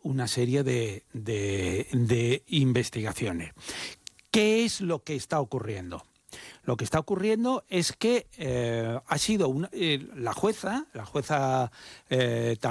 una serie de investigaciones. ¿Qué es lo que está ocurriendo? Lo que está ocurriendo es que ha sido la jueza